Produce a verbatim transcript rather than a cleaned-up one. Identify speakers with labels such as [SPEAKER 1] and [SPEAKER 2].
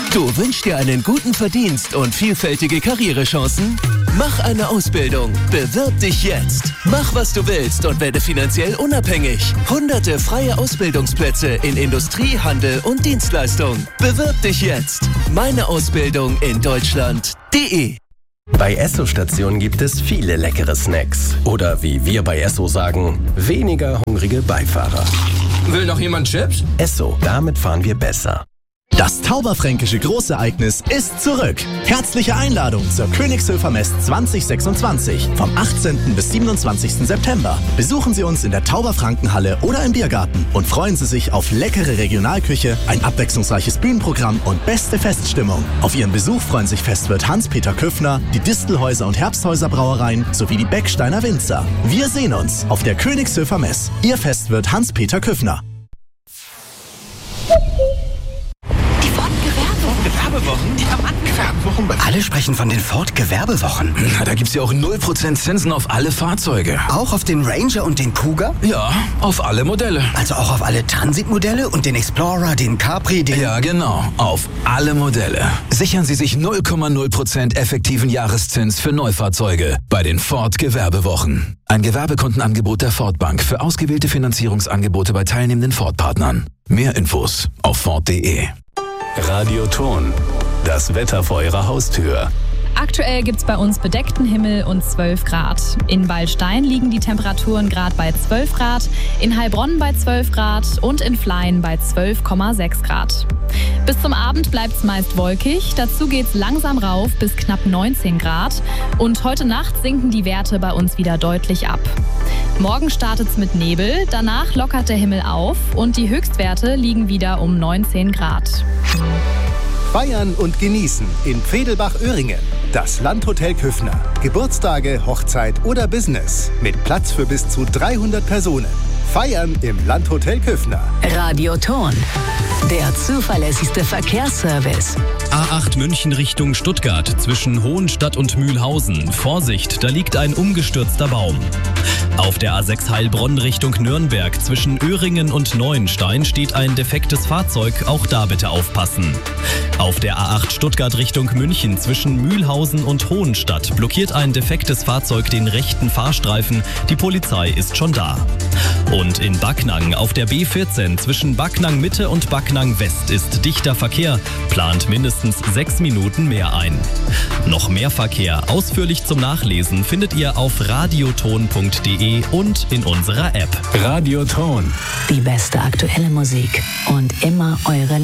[SPEAKER 1] Du wünschst dir einen guten Verdienst und vielfältige Karrierechancen? Mach eine Ausbildung. Bewirb dich jetzt. Mach, was du willst und werde finanziell unabhängig. Hunderte freie Ausbildungsplätze in Industrie, Handel und Dienstleistung. Bewirb dich jetzt. Meine Ausbildung in Deutschland.de.
[SPEAKER 2] Bei Esso-Stationen gibt es viele leckere Snacks. Oder wie wir bei Esso sagen, weniger hungrige Beifahrer.
[SPEAKER 3] Will noch jemand Chips?
[SPEAKER 2] Esso, damit fahren wir besser.
[SPEAKER 4] Das Tauberfränkische Großereignis ist zurück. Herzliche Einladung zur Königshöfer Mess zwanzig sechsundzwanzig vom achtzehnten bis siebenundzwanzigsten September. Besuchen Sie uns in der Tauberfrankenhalle oder im Biergarten und freuen Sie sich auf leckere Regionalküche, ein abwechslungsreiches Bühnenprogramm und beste Feststimmung. Auf Ihren Besuch freuen sich Festwirt Hans-Peter Küffner, die Distelhäuser und Herbsthäuser Brauereien sowie die Becksteiner Winzer. Wir sehen uns auf der Königshöfer Mess. Ihr Festwirt Hans-Peter Küffner.
[SPEAKER 5] Gewerbewochen? Ja, Mann, Gewerbewochen.
[SPEAKER 6] Alle sprechen von den Ford-Gewerbewochen.
[SPEAKER 3] Na, da gibt's ja auch null Prozent Zinsen auf alle Fahrzeuge.
[SPEAKER 6] Auch auf den Ranger und den Kuga?
[SPEAKER 3] Ja, auf alle Modelle.
[SPEAKER 6] Also auch auf alle Transit-Modelle und den Explorer, den Capri, den...
[SPEAKER 3] Ja, genau. Auf alle Modelle. Sichern Sie sich null Komma null Prozent effektiven Jahreszins für Neufahrzeuge bei den Ford-Gewerbewochen. Ein Gewerbekundenangebot der Ford Bank für ausgewählte Finanzierungsangebote bei teilnehmenden Ford-Partnern. Mehr Infos auf Ford punkt de.
[SPEAKER 7] Radioton. Das Wetter vor Ihrer Haustür.
[SPEAKER 8] Aktuell gibt es bei uns bedeckten Himmel und zwölf Grad. In Waldstein liegen die Temperaturen gerade bei zwölf Grad, in Heilbronn bei zwölf Grad und in Fleien bei zwölf Komma sechs Grad. Bis zum Abend bleibt es meist wolkig, dazu geht es langsam rauf bis knapp neunzehn Grad und heute Nacht sinken die Werte bei uns wieder deutlich ab. Morgen startet es mit Nebel, danach lockert der Himmel auf und die Höchstwerte liegen wieder um neunzehn Grad.
[SPEAKER 9] Feiern und genießen in Pfedelbach-Öhringen. Das Landhotel Küffner. Geburtstage, Hochzeit oder Business. Mit Platz für bis zu dreihundert Personen. Feiern im Landhotel Küffner.
[SPEAKER 10] Radioton. Der zuverlässigste Verkehrsservice.
[SPEAKER 11] A acht München Richtung Stuttgart zwischen Hohenstadt und Mühlhausen. Vorsicht, da liegt ein umgestürzter Baum. Auf der A sechs Heilbronn Richtung Nürnberg zwischen Öhringen und Neuenstein steht ein defektes Fahrzeug, auch da bitte aufpassen. Auf der A acht Stuttgart Richtung München zwischen Mühlhausen und Hohenstadt blockiert ein defektes Fahrzeug den rechten Fahrstreifen, die Polizei ist schon da. Und in Backnang auf der B vierzehn zwischen Backnang Mitte und Backnang West ist dichter Verkehr, plant mindestens sechs Minuten mehr ein. Noch mehr Verkehr ausführlich zum Nachlesen findet ihr auf radioton punkt de und in unserer App.
[SPEAKER 7] Radioton.
[SPEAKER 10] Die beste aktuelle Musik und immer eure